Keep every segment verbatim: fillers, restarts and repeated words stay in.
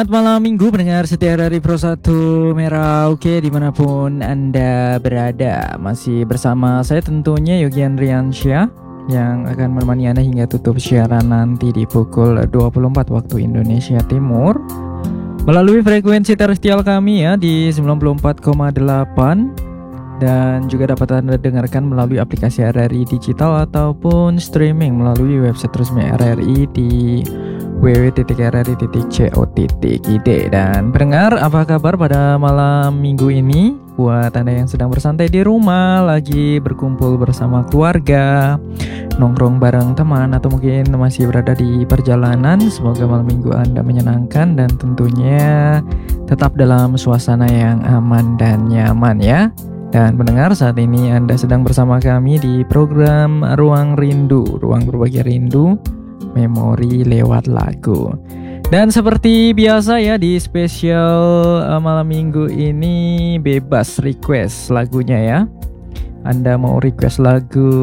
Selamat malam minggu pendengar setia dari Pro satu Merauke dimanapun Anda berada. Masih bersama saya tentunya Yogi Andriansyah yang akan menemani Anda hingga tutup siaran nanti di pukul dua puluh empat waktu Indonesia Timur melalui frekuensi terrestrial kami ya di sembilan puluh empat koma delapan dan juga dapat Anda dengarkan melalui aplikasi R R I Digital ataupun streaming melalui website resmi R R I di w w w titik r r i titik co titik i d. Dan pendengar, apa kabar pada malam minggu ini? Buat Anda yang sedang bersantai di rumah, lagi berkumpul bersama keluarga, nongkrong bareng teman, atau mungkin masih berada di perjalanan, semoga malam minggu Anda menyenangkan dan tentunya tetap dalam suasana yang aman dan nyaman ya. Dan pendengar, saat ini Anda sedang bersama kami di program Ruang Rindu, Ruang Berbagi Rindu, Memori lewat lagu. Dan seperti biasa ya, di spesial uh, malam minggu ini bebas request lagunya ya. Anda mau request lagu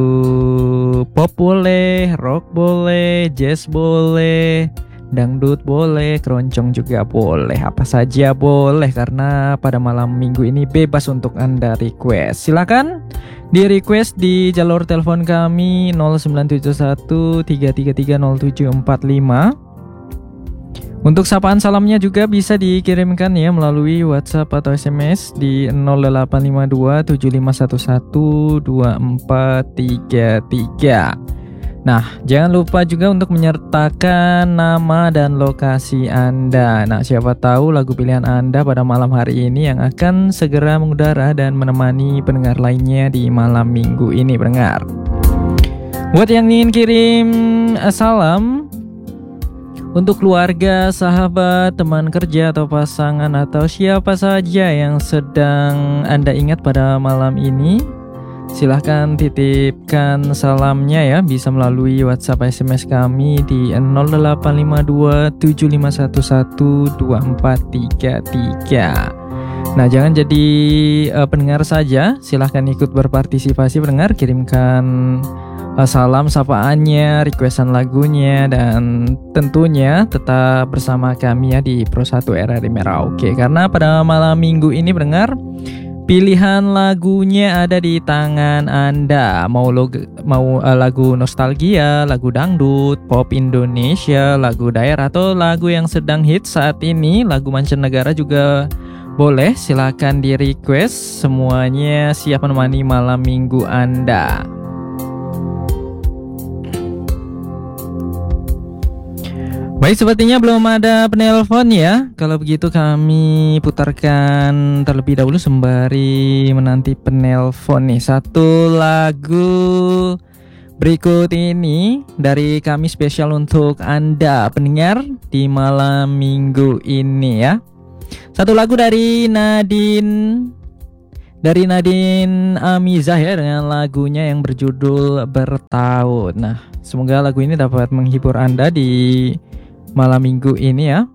pop boleh, rock boleh, jazz boleh, dangdut boleh, keroncong juga boleh, apa saja boleh, karena pada malam minggu ini bebas untuk Anda request. Silakan di request di jalur telepon kami nol sembilan tujuh satu tiga tiga tiga nol tujuh empat lima. Untuk sapaan salamnya juga bisa dikirimkan ya melalui WhatsApp atau S M S di nol delapan lima dua tujuh lima satu satu dua empat tiga tiga. Nah, jangan lupa juga untuk menyertakan nama dan lokasi Anda. Nah, siapa tahu lagu pilihan Anda pada malam hari ini yang akan segera mengudara dan menemani pendengar lainnya di malam minggu ini, pendengar. Buat yang ingin kirim salam untuk keluarga, sahabat, teman kerja, atau pasangan, atau siapa saja yang sedang Anda ingat pada malam ini, silahkan titipkan salamnya ya, bisa melalui WhatsApp S M S kami di nol delapan lima dua tujuh lima satu satu dua empat tiga tiga. Nah, jangan jadi uh, pendengar saja, silahkan ikut berpartisipasi pendengar, kirimkan uh, salam sapaannya, requestan lagunya, dan tentunya tetap bersama kami ya di Pro satu R R I Merauke. Karena pada malam minggu ini pendengar, pilihan lagunya ada di tangan Anda. Mau logo, mau uh, lagu nostalgia, lagu dangdut, pop Indonesia, lagu daerah, atau lagu yang sedang hit saat ini, lagu mancanegara juga boleh. Silakan di request, semuanya siap menemani malam minggu Anda. Baik, sepertinya belum ada penelpon ya. Kalau begitu kami putarkan terlebih dahulu sembari menanti penelpon nih. Satu lagu berikut ini dari kami spesial untuk Anda pendengar di malam minggu ini ya. Satu lagu dari Nadine Dari Nadine Amizah ya, dengan lagunya yang berjudul Bertahun. Nah, semoga lagu ini dapat menghibur Anda di malam minggu ini ya.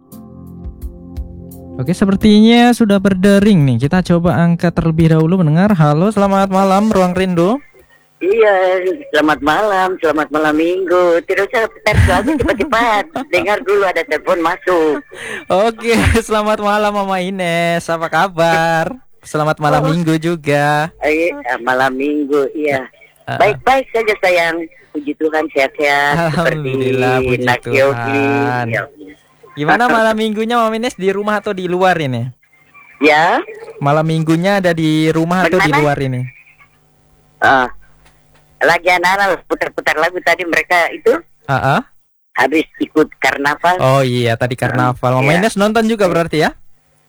Oke, sepertinya sudah berdering nih. Kita coba angkat terlebih dahulu mendengar. Halo, selamat malam Ruang Rindu. Iya, selamat malam, selamat malam minggu. Tidak usah putar lagu cepat-cepat. Dengar dulu ada telepon masuk. Oke, selamat malam Mama Ines. Apa kabar? Selamat malam oh. minggu juga. Iya, malam minggu, iya. Uh, Baik-baik saja sayang. Puji Tuhan, sehat-sehat. Alhamdulillah, puji Tuhan. Ya. Gimana malam minggunya Mama Ines, di rumah atau di luar ini? Ya. Malam minggunya ada di rumah atau di luar ini? Ah. Uh. Lagi anak-anak putar-putar lagu tadi mereka itu uh-uh. habis ikut karnaval. Oh iya, tadi karnaval. Mama Ines ya. Nonton juga berarti ya?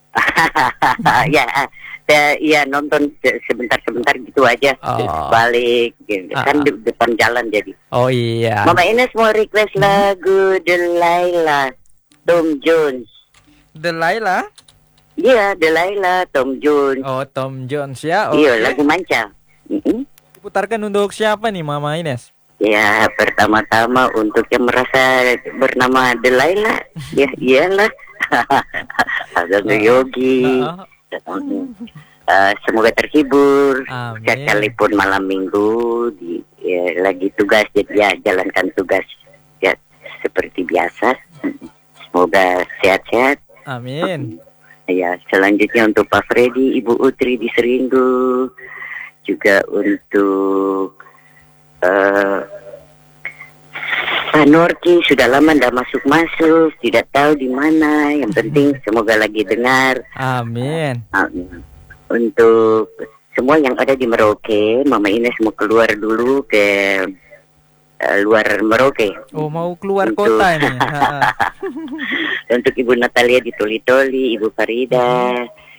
Ya, saya iya nonton sebentar-sebentar gitu aja. Oh. Balik gitu. Uh-uh. Kan di depan jalan jadi. Oh iya. Mama Ines mau request hmm. lagu Delilah, Tom Jones. Delilah? Iya, Delilah, Tom Jones. Oh, Tom Jones ya. Okay. Iya, lagu manca. Mm-hmm. Putarkan untuk siapa nih Mama Ines? Ya, pertama-tama untuk yang merasa bernama Delilah. Ya, iyalah. Agak Yogi. Uh, uh. Uh, semoga terhibur. Sekalipun malam minggu di, ya, lagi tugas, jadi ya jalankan tugas ya seperti biasa. Semoga sehat-sehat Amin. Ya, selanjutnya untuk Pak Freddy, Ibu Utri di Seringgu, juga untuk uh, Pak Norki sudah lama tidak masuk-masuk, tidak tahu di mana. Yang penting semoga lagi dengar. Amin. Uh, untuk semua yang ada di Merauke, Mama Ines mau keluar dulu ke uh, luar Merauke. Oh, mau keluar untuk, kota ini. Untuk Ibu Natalia di Toli-Toli, Ibu Farida,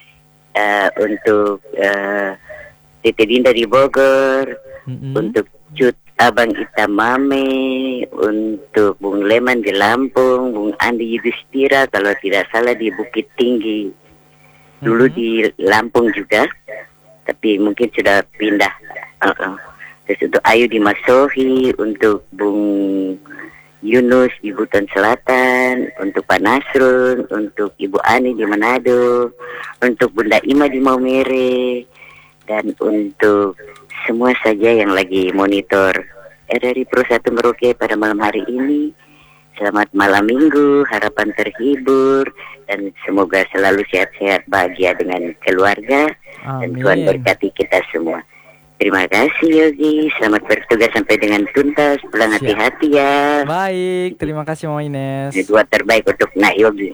uh, untuk uh, Tete Dinda di Bogor, mm-hmm. untuk Cut Abang Ita Mame, untuk Bung Leman di Lampung, Bung Andi Yudhistira kalau tidak salah di Bukit Tinggi, dulu mm-hmm. di Lampung juga, tapi mungkin sudah pindah. Uh-uh. Terus untuk Ayu di Masohi, untuk Bung Yunus di Buton Selatan, untuk Pak Nasrun, untuk Ibu Ani di Manado, untuk Bunda Ima di Maumere, dan untuk semua saja yang lagi monitor R R I Pro satu Merauke pada malam hari ini. Selamat malam minggu, harapan terhibur, dan semoga selalu sehat-sehat, bahagia dengan keluarga. Amin. Dan Tuhan berkati kita semua. Terima kasih Yogi, selamat bertugas sampai dengan tuntas, pulang hati-hati ya. Baik, terima kasih Mama Ines. Doa terbaik untuk Nak Yogi.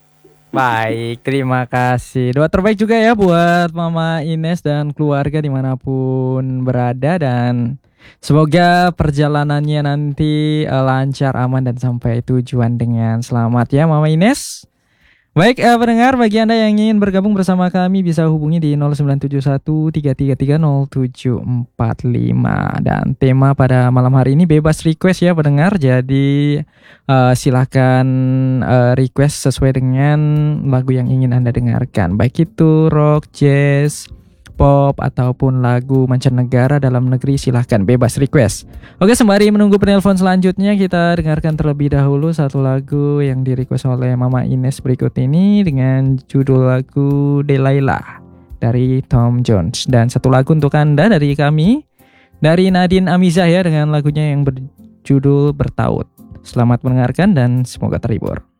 Baik, terima kasih. Doa terbaik juga ya buat Mama Ines dan keluarga dimanapun berada, dan semoga perjalanannya nanti uh, lancar, aman, dan sampai tujuan dengan selamat ya Mama Ines. Baik, eh, pendengar, bagi Anda yang ingin bergabung bersama kami bisa hubungi di nol sembilan tujuh satu tiga tiga tiga nol tujuh empat lima. Dan tema pada malam hari ini bebas request ya pendengar. Jadi uh, silahkan uh, request sesuai dengan lagu yang ingin Anda dengarkan, baik itu rock, jazz, pop, ataupun lagu mancanegara, dalam negeri, silahkan bebas request. Oke, sembari menunggu penelpon selanjutnya, kita dengarkan terlebih dahulu satu lagu yang di request oleh Mama Ines berikut ini dengan judul lagu Delilah dari Tom Jones. Dan satu lagu untuk Anda dari kami, dari Nadine Amizah ya, dengan lagunya yang berjudul Bertaut. Selamat mendengarkan dan semoga terhibur.